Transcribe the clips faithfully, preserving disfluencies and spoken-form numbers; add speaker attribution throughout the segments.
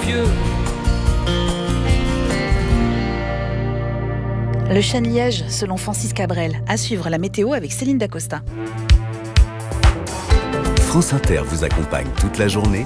Speaker 1: vieux.
Speaker 2: Le Chêne-Liège, selon Francis Cabrel. À suivre la météo avec Céline Dacosta.
Speaker 3: France Inter vous accompagne toute la journée.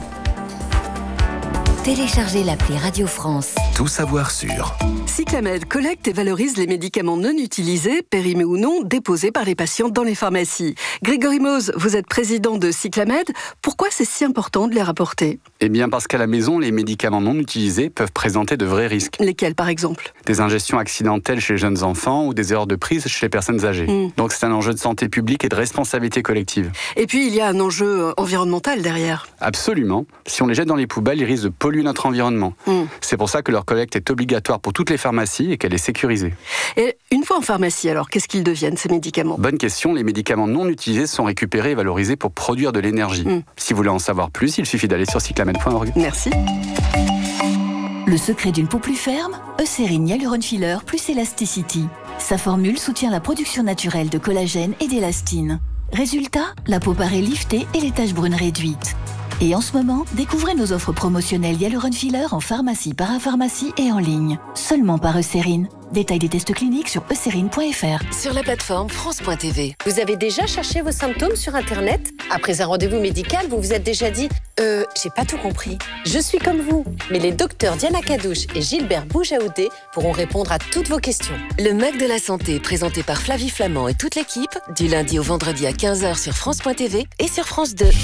Speaker 4: Téléchargez l'appli Radio France.
Speaker 3: Tout savoir sur.
Speaker 5: Cyclamed collecte et valorise les médicaments non utilisés, périmés ou non, déposés par les patients dans les pharmacies. Grégory Mose, vous êtes président de Cyclamed. Pourquoi c'est si important de les rapporter ?
Speaker 6: Eh bien parce qu'à la maison, les médicaments non utilisés peuvent présenter de vrais risques.
Speaker 5: Lesquels par exemple ?
Speaker 6: Des ingestions accidentelles chez les jeunes enfants ou des erreurs de prise chez les personnes âgées. Mmh. Donc c'est un enjeu de santé publique et de responsabilité collective.
Speaker 5: Et puis il y a un enjeu environnemental derrière.
Speaker 6: Absolument. Si on les jette dans les poubelles, ils risquent de polluer notre environnement. Mmh. C'est pour ça que leur collecte est obligatoire pour toutes les pharmacies et qu'elle est sécurisée.
Speaker 5: Et une fois en pharmacie, alors, qu'est-ce qu'ils deviennent, ces médicaments ?
Speaker 6: Bonne question. Les médicaments non utilisés sont récupérés et valorisés pour produire de l'énergie. Mmh. Si vous voulez en savoir plus, il suffit d'aller sur cyclamed point org.
Speaker 5: Merci.
Speaker 4: Le secret d'une peau plus ferme, Eucérine Hyaluron Filler plus Elasticity. Sa formule soutient la production naturelle de collagène et d'élastine. Résultat, la peau paraît liftée et les taches brunes réduites. Et en ce moment, découvrez nos offres promotionnelles Hyaluron Filler en pharmacie, parapharmacie et en ligne. Seulement par Eucérine. Détail des tests cliniques sur eucérine point f r.
Speaker 7: Sur la plateforme France point t v. Vous avez déjà cherché vos symptômes sur Internet ? Après un rendez-vous médical, vous vous êtes déjà dit « Euh, j'ai pas tout compris. Je suis comme vous ». Mais les docteurs Diana Kadouche et Gilbert Boujaoudé pourront répondre à toutes vos questions. Le Mac de la Santé, présenté par Flavie Flamand et toute l'équipe, du lundi au vendredi à quinze heures sur France point t v et sur France deux.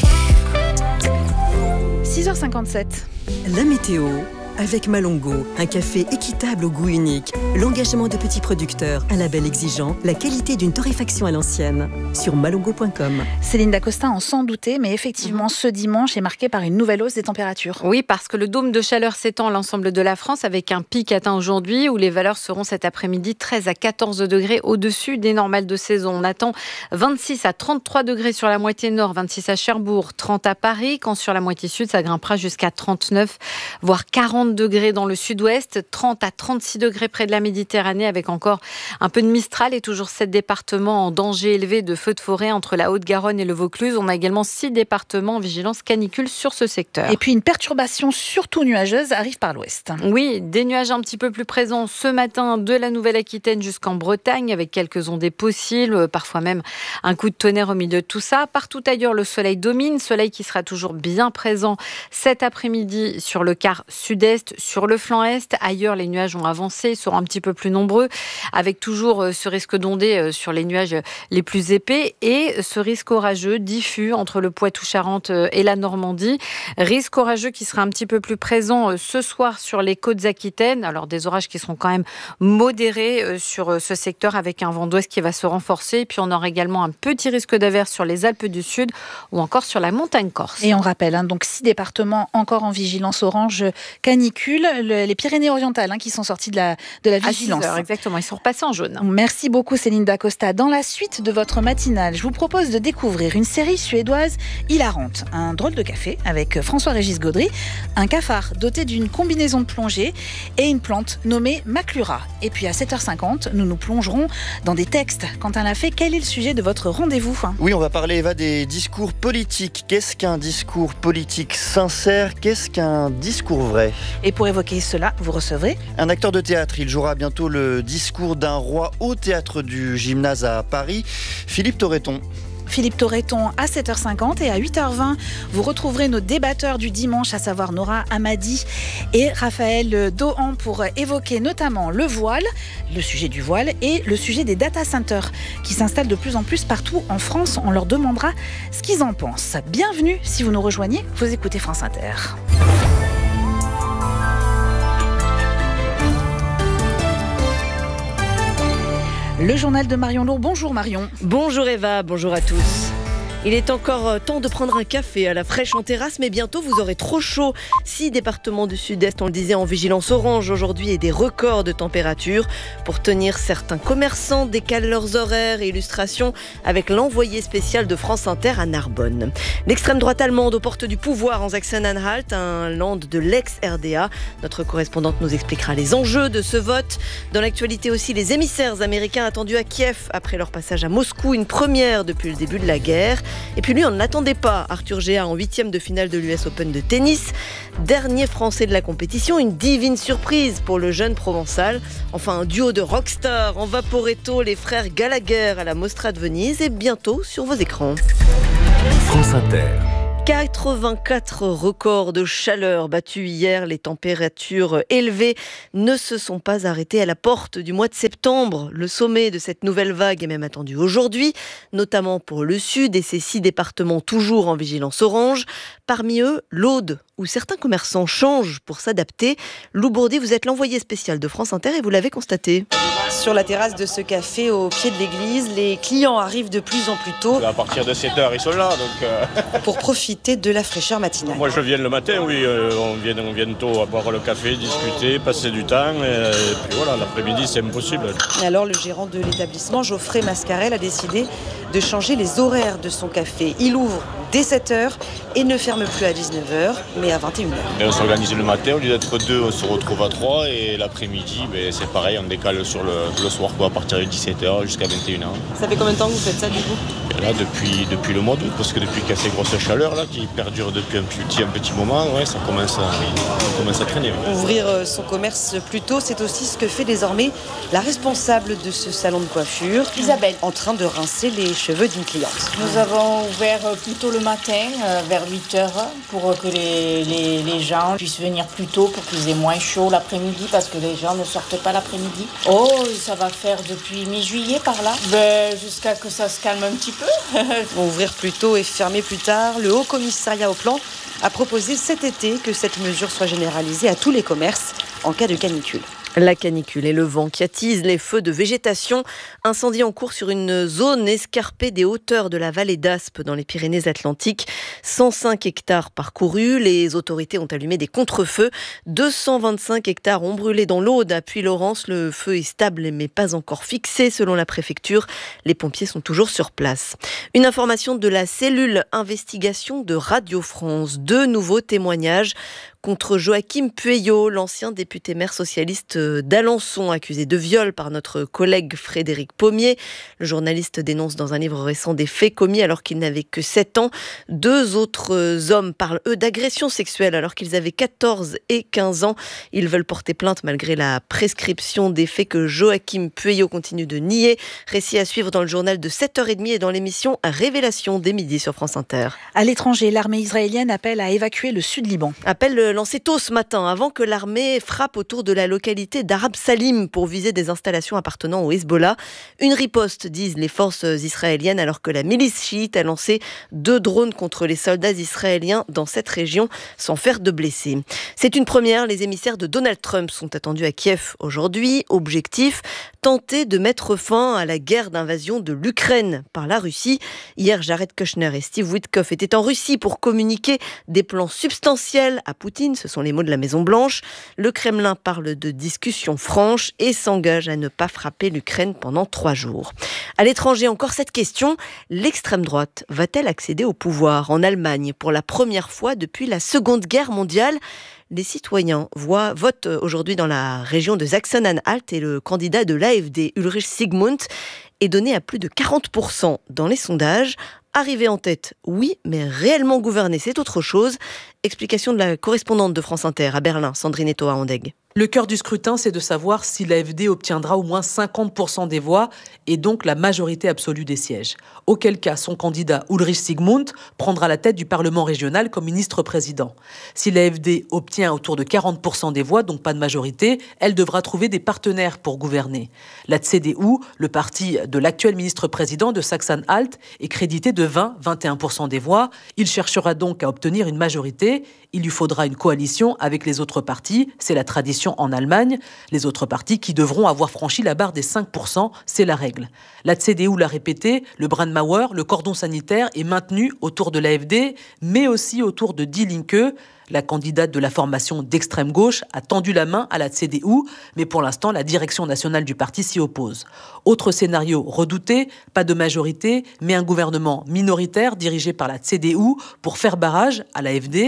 Speaker 2: six heures cinquante-sept.
Speaker 8: La météo avec Malongo, un café équitable au goût unique, l'engagement de petits producteurs, un label exigeant, la qualité d'une torréfaction à l'ancienne. Sur malongo point com.
Speaker 2: Céline Dacosta en s'en doutait, mais effectivement, mmh. ce dimanche est marqué par une nouvelle hausse des températures.
Speaker 9: Oui, parce que le dôme de chaleur s'étend à l'ensemble de la France avec un pic atteint aujourd'hui où les valeurs seront cet après-midi treize à quatorze degrés au-dessus des normales de saison. On attend vingt-six à trente-trois degrés sur la moitié nord, vingt-six à Cherbourg, trente à Paris, quand sur la moitié sud, ça grimpera jusqu'à trente-neuf, voire quarante degrés dans le sud-ouest, trente à trente-six degrés près de la Méditerranée avec encore un peu de Mistral et toujours sept départements en danger élevé de feux de forêt entre la Haute-Garonne et le Vaucluse. On a également six départements en vigilance canicule sur ce secteur.
Speaker 2: Et puis une perturbation surtout nuageuse arrive par l'ouest.
Speaker 9: Oui, des nuages un petit peu plus présents ce matin de la Nouvelle-Aquitaine jusqu'en Bretagne avec quelques ondées possibles, parfois même un coup de tonnerre au milieu de tout ça. Partout ailleurs, le soleil domine, soleil qui sera toujours bien présent cet après-midi sur le quart sud-est, sur le flanc est. Ailleurs, les nuages ont avancé, seront un petit peu plus nombreux, avec toujours ce risque d'ondées sur les nuages les plus épais et ce risque orageux diffus entre le Poitou-Charentes et la Normandie. Risque orageux qui sera un petit peu plus présent ce soir sur les côtes aquitaines. Alors, des orages qui seront quand même modérés sur ce secteur avec un vent d'ouest qui va se renforcer. Et puis, on aura également un petit risque d'averse sur les Alpes du Sud ou encore sur la montagne corse.
Speaker 2: Et on rappelle, hein, donc six départements encore en vigilance orange canicule. Les Pyrénées-Orientales hein, qui sont sorties de la, de la vigilance.
Speaker 9: À six heures, exactement, ils sont repassés en jaune.
Speaker 2: Merci beaucoup Céline Dacosta. Dans la suite de votre matinale, je vous propose de découvrir une série suédoise hilarante. Un drôle de café avec François-Régis Gaudry, un cafard doté d'une combinaison de plongée et une plante nommée Maclura. Et puis à sept heures cinquante, nous nous plongerons dans des textes. Quentin Lafay, quel est le sujet de votre rendez-vous ?
Speaker 10: Oui, on va parler, Eva, des discours politiques. Qu'est-ce qu'un discours politique sincère ? Qu'est-ce qu'un discours vrai ?
Speaker 2: Et pour évoquer cela, vous recevrez
Speaker 10: un acteur de théâtre. Il jouera bientôt le discours d'un roi au théâtre du Gymnase à Paris, Philippe Torreton.
Speaker 2: Philippe Torreton à sept heures cinquante et à huit heures vingt, vous retrouverez nos débatteurs du dimanche, à savoir Nora Hamadi et Raphaël Dohan pour évoquer notamment le voile, le sujet du voile et le sujet des data centers qui s'installent de plus en plus partout en France. On leur demandera ce qu'ils en pensent. Bienvenue si vous nous rejoignez, vous écoutez France Inter. Le journal de Marion Lourd. Bonjour Marion.
Speaker 11: Bonjour Eva, bonjour à tous. Il est encore temps de prendre un café à la fraîche en terrasse, mais bientôt vous aurez trop chaud. Six départements du sud-est, on le disait, en vigilance orange aujourd'hui et des records de température. Pour tenir, certains commerçants décalent leurs horaires et illustrations avec l'envoyé spécial de France Inter à Narbonne. L'extrême droite allemande aux portes du pouvoir en Sachsen-Anhalt, un land de l'ex-R D A. Notre correspondante nous expliquera les enjeux de ce vote. Dans l'actualité aussi, les émissaires américains attendus à Kiev après leur passage à Moscou, une première depuis le début de la guerre. Et puis lui, on ne l'attendait pas. Arthur Géard en huitième de finale de l'U S Open de tennis. Dernier français de la compétition, une divine surprise pour le jeune Provençal. Enfin, un duo de rockstars en Vaporetto, les frères Gallagher à la Mostra de Venise et bientôt sur vos écrans.
Speaker 3: France Inter.
Speaker 11: quatre-vingt-quatre records de chaleur battus hier. Les températures élevées ne se sont pas arrêtées à la porte du mois de septembre. Le sommet de cette nouvelle vague est même attendu aujourd'hui, notamment pour le sud et ses six départements toujours en vigilance orange. Parmi eux, l'Aude, où certains commerçants changent pour s'adapter. Lou Bourdi, vous êtes l'envoyé spécial de France Inter et vous l'avez constaté.
Speaker 1: Sur la terrasse de ce café au pied de l'église, les clients arrivent de plus en plus tôt.
Speaker 12: À partir de sept heures, ils sont là. Donc euh...
Speaker 1: pour profiter de la fraîcheur matinale.
Speaker 12: Moi, je viens le matin, oui. Euh, on, vient, on vient tôt à boire le café, discuter, passer du temps. Et, et puis voilà, l'après-midi, c'est impossible.
Speaker 1: Et alors, le gérant de l'établissement, Geoffrey Mascarel, a décidé de changer les horaires de son café. Il ouvre dès sept heures et ne ferme plus à dix-neuf heures, mais à vingt et une heures.
Speaker 12: Et on s'organise le matin, au lieu d'être deux, on se retrouve à trois. Et l'après-midi, ben, c'est pareil, on décale sur le, le soir, quoi, à partir de dix-sept heures jusqu'à vingt et une heures.
Speaker 1: Ça fait combien de temps que vous faites ça, du coup ?
Speaker 12: Et là, depuis, depuis le mois d'août, parce que depuis qu'il y a ces grosses chaleurs là, qui perdurent depuis un petit, un petit moment, ouais, ça, commence à, ça commence à traîner. Ouais.
Speaker 1: Ouvrir son commerce plus tôt, c'est aussi ce que fait désormais la responsable de ce salon de coiffure,
Speaker 13: Isabelle,
Speaker 1: en train de rincer les cheveux d'une cliente.
Speaker 13: Nous avons ouvert plus tôt le matin, euh, vers huit heures, pour que les, les, les gens puissent venir plus tôt, pour qu'ils aient moins chaud l'après-midi, parce que les gens ne sortent pas l'après-midi. Oh, ça va faire depuis mi-juillet par là, ben, jusqu'à que ça se calme un petit peu.
Speaker 1: Ouvrir plus tôt et fermer plus tard, le Haut Commissariat au Plan a proposé cet été que cette mesure soit généralisée à tous les commerces en cas de canicule.
Speaker 11: La canicule et le vent qui attisent les feux de végétation. Incendie en cours sur une zone escarpée des hauteurs de la vallée d'Aspe dans les Pyrénées-Atlantiques. cent cinq hectares parcourus. Les autorités ont allumé des contre-feux. deux cent vingt-cinq hectares ont brûlé dans l'Aude. À Puylaurens, le feu est stable mais pas encore fixé selon la préfecture. Les pompiers sont toujours sur place. Une information de la cellule investigation de Radio France. Deux nouveaux témoignages contre Joachim Pueyo, l'ancien député maire socialiste d'Alençon, accusé de viol par notre collègue Frédéric Pommier. Le journaliste dénonce dans un livre récent des faits commis alors qu'il n'avait que sept ans. Deux autres hommes parlent, eux, d'agression sexuelle alors qu'ils avaient quatorze et quinze ans. Ils veulent porter plainte malgré la prescription des faits que Joachim Pueyo continue de nier. Récit à suivre dans le journal de sept heures trente et dans l'émission Révélation dès midi sur France Inter.
Speaker 2: À l'étranger, l'armée israélienne appelle à évacuer le sud Liban.
Speaker 11: Appel lancé tôt ce matin, avant que l'armée frappe autour de la localité d'Arab Salim pour viser des installations appartenant au Hezbollah. Une riposte, disent les forces israéliennes, alors que la milice chiite a lancé deux drones contre les soldats israéliens dans cette région, sans faire de blessés. C'est une première, les émissaires de Donald Trump sont attendus à Kiev aujourd'hui. Objectif, tenter de mettre fin à la guerre d'invasion de l'Ukraine par la Russie. Hier, Jared Kushner et Steve Witkoff étaient en Russie pour communiquer des plans substantiels à Poutine. Ce sont les mots de la Maison-Blanche. Le Kremlin parle de discussions franches et s'engage à ne pas frapper l'Ukraine pendant trois jours. À l'étranger, encore cette question. L'extrême droite va-t-elle accéder au pouvoir en Allemagne pour la première fois depuis la Seconde Guerre mondiale ? Les citoyens voient, votent aujourd'hui dans la région de Sachsen-Anhalt et le candidat de l'A F D, Ulrich Sigmund, est donné à plus de quarante pour cent dans les sondages. Arriver en tête, oui, mais réellement gouverner, c'est autre chose. Explication de la correspondante de France Inter à Berlin, Sandrine Etoa-Andeg.
Speaker 14: Le cœur du scrutin, c'est de savoir si l'A F D obtiendra au moins cinquante pour cent des voix et donc la majorité absolue des sièges. Auquel cas, son candidat Ulrich Sigmund prendra la tête du Parlement régional comme ministre-président. Si l'A F D obtient autour de quarante pour cent des voix, donc pas de majorité, elle devra trouver des partenaires pour gouverner. La C D U, le parti de l'actuel ministre-président de Sachsen-Anhalt, est crédité de vingt à vingt et un pour cent des voix. Il cherchera donc à obtenir une majorité. Il lui faudra une coalition avec les autres partis. C'est la tradition en Allemagne. Les autres partis qui devront avoir franchi la barre des cinq pour cent, c'est la règle. La C D U l'a répété, le Brandmauer, le cordon sanitaire est maintenu autour de l'A F D, mais aussi autour de Die Linke. La candidate de la formation d'extrême gauche a tendu la main à la C D U, mais pour l'instant, la direction nationale du parti s'y oppose. Autre scénario redouté, pas de majorité, mais un gouvernement minoritaire dirigé par la C D U pour faire barrage à l'A F D.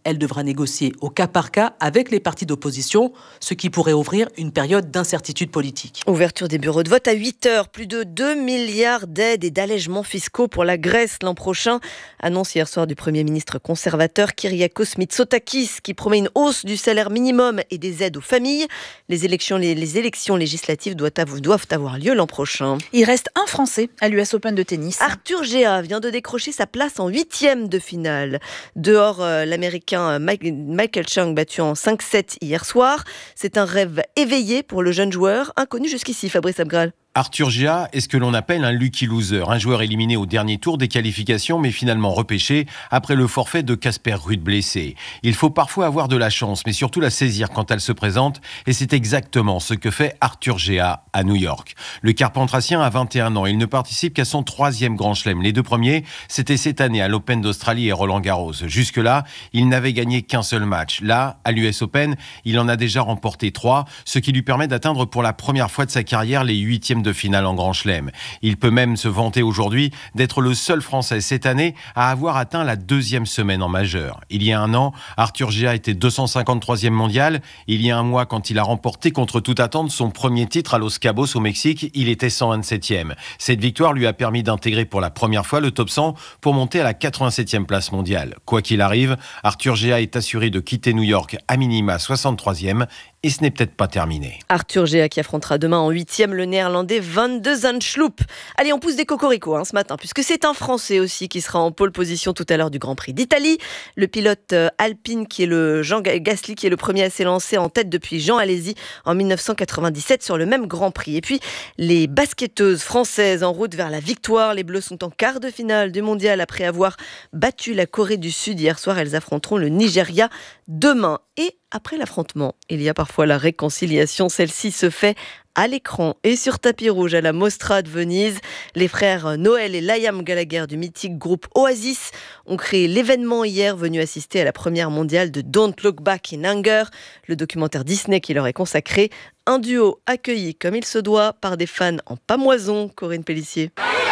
Speaker 14: Elle devra négocier au cas par cas avec les partis d'opposition, ce qui pourrait ouvrir une période d'incertitude politique.
Speaker 11: Ouverture des bureaux de vote à huit heures. Plus de deux milliards d'aides et d'allègements fiscaux pour la Grèce l'an prochain. Annonce hier soir du Premier ministre conservateur Kyriakos Mitsotakis qui promet une hausse du salaire minimum et des aides aux familles. Les élections, les, les élections législatives doivent, doivent avoir lieu l'an prochain.
Speaker 2: Il reste un Français à l'U S Open de tennis.
Speaker 11: Arthur Géa vient de décrocher sa place en huitième de finale. Dehors, euh, l'Américain Michael Chang battu en cinq sept hier soir. C'est un rêve éveillé pour le jeune joueur, inconnu jusqu'ici, Fabrice Abgral.
Speaker 15: Arthur Géa est ce que l'on appelle un lucky loser, un joueur éliminé au dernier tour des qualifications mais finalement repêché après le forfait de Casper Ruud blessé. Il faut parfois avoir de la chance mais surtout la saisir quand elle se présente et c'est exactement ce que fait Arthur Géa à New York. Le Carpentracien a vingt et un ans, il ne participe qu'à son troisième grand chelem. Les deux premiers, c'était cette année à l'Open d'Australie et Roland Garros. Jusque-là, il n'avait gagné qu'un seul match. Là, à l'U S Open, il en a déjà remporté trois, ce qui lui permet d'atteindre pour la première fois de sa carrière les huitièmes de finale en Grand Chelem. Il peut même se vanter aujourd'hui d'être le seul Français cette année à avoir atteint la deuxième semaine en majeur. Il y a un an, Arthur Géa était deux cent cinquante-troisième mondial. Il y a un mois, quand il a remporté contre toute attente son premier titre à Los Cabos au Mexique, il était cent vingt-septième. Cette victoire lui a permis d'intégrer pour la première fois le top cent pour monter à la quatre-vingt-septième place mondiale. Quoi qu'il arrive, Arthur Géa est assuré de quitter New York à minima soixante-troisième et ce n'est peut-être pas terminé.
Speaker 11: Arthur Géa qui affrontera demain en huitième le néerlandais Van de Zandschloop. Allez, on pousse des cocoricots hein, ce matin, puisque c'est un Français aussi qui sera en pole position tout à l'heure du Grand Prix d'Italie. Le pilote euh, Alpine, qui est le Jean Gasly, qui est le premier à s'élancer en tête depuis Jean Alesi en dix-neuf cent quatre-vingt-dix-sept sur le même Grand Prix. Et puis, les basketteuses françaises en route vers la victoire. Les Bleus sont en quart de finale du mondial après avoir battu la Corée du Sud hier soir. Elles affronteront le Nigeria demain. Et après l'affrontement, il y a parfois la réconciliation. Celle-ci se fait à l'écran et sur tapis rouge à la Mostra de Venise. Les frères Noël et Liam Gallagher du mythique groupe Oasis ont créé l'événement hier, venu assister à la première mondiale de Don't Look Back in Anger, le documentaire Disney qui leur est consacré. Un duo accueilli comme il se doit par des fans en pamoison. Corinne Pellissier.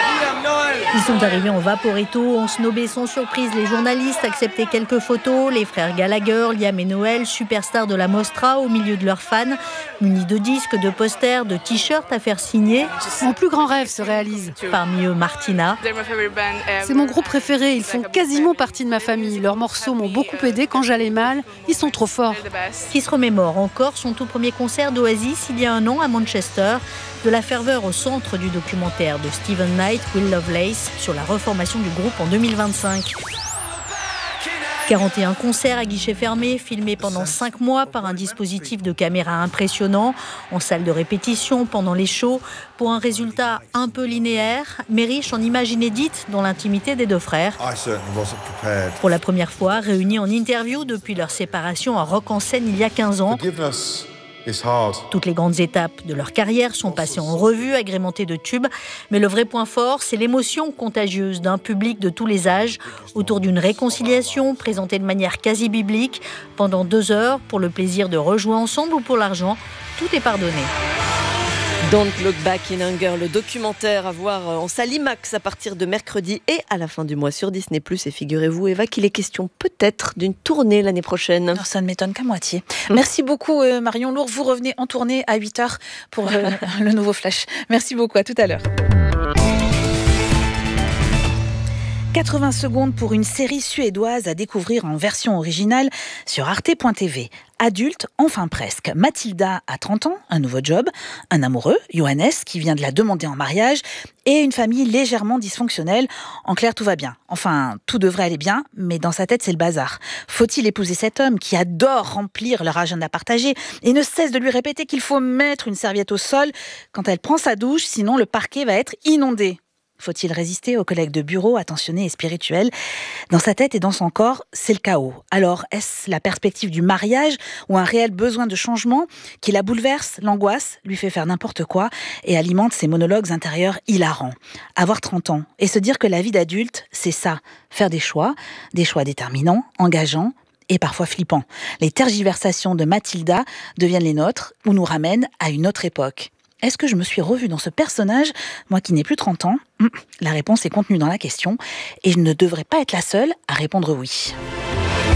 Speaker 16: Ils sont arrivés en vaporetto, ont snobé sans surprise les journalistes, accepté quelques photos. Les frères Gallagher, Liam et Noël, superstars de la Mostra, au milieu de leurs fans, munis de disques, de posters, de t-shirts à faire signer.
Speaker 17: Mon plus grand rêve se réalise.
Speaker 16: Parmi eux, Martina.
Speaker 17: C'est mon groupe préféré, ils font quasiment partie de ma famille. Leurs morceaux m'ont beaucoup aidé quand j'allais mal, ils sont trop forts.
Speaker 16: Qui se remémore encore son tout premier concert d'Oasis il y a un an à Manchester. De la ferveur au centre du documentaire de Stephen Knight, Will Lovelace, sur la reformation du groupe en deux mille vingt-cinq. quarante et un concerts à guichet fermé, filmés pendant cinq mois par un dispositif de caméra impressionnant, en salle de répétition, pendant les shows, pour un résultat un peu linéaire, mais riche en images inédites dans l'intimité des deux frères. Pour la première fois, réunis en interview depuis leur séparation à Rock en Seine il y a quinze ans. Toutes les grandes étapes de leur carrière sont passées en revue, agrémentées de tubes. Mais le vrai point fort, c'est l'émotion contagieuse d'un public de tous les âges autour d'une réconciliation présentée de manière quasi biblique pendant deux heures pour le plaisir de rejouer ensemble ou pour l'argent. Tout est pardonné.
Speaker 11: Don't Look Back in Anger, le documentaire à voir en salle IMAX à partir de mercredi et à la fin du mois sur Disney plus. Et figurez-vous, Eva, qu'il est question peut-être d'une tournée l'année prochaine.
Speaker 2: Alors, ça ne m'étonne qu'à moitié. Merci beaucoup euh, Marion Lourd. Vous revenez en tournée à huit heures pour euh, le nouveau Flash. Merci beaucoup, à tout à l'heure. quatre-vingts secondes pour une série suédoise à découvrir en version originale sur arte point t v. Adulte, enfin presque. Mathilda a trente ans, un nouveau job, un amoureux, Johannes, qui vient de la demander en mariage, et une famille légèrement dysfonctionnelle. En clair, tout va bien. Enfin, tout devrait aller bien, mais dans sa tête, c'est le bazar. Faut-il épouser cet homme qui adore remplir leur agenda partagé et ne cesse de lui répéter qu'il faut mettre une serviette au sol quand elle prend sa douche, sinon le parquet va être inondé? Faut-il résister aux collègues de bureau attentionnés et spirituels? Dans sa tête et dans son corps, c'est le chaos. Alors, est-ce la perspective du mariage ou un réel besoin de changement qui la bouleverse, l'angoisse, lui fait faire n'importe quoi et alimente ses monologues intérieurs hilarants? Avoir trente ans et se dire que la vie d'adulte, c'est ça, faire des choix, des choix déterminants, engageants, et parfois flippants. Les tergiversations de Mathilda deviennent les nôtres ou nous ramènent à une autre époque. Est-ce que je me suis revue dans ce personnage, moi qui n'ai plus trente ans? La réponse est contenue dans la question et je ne devrais pas être la seule à répondre oui.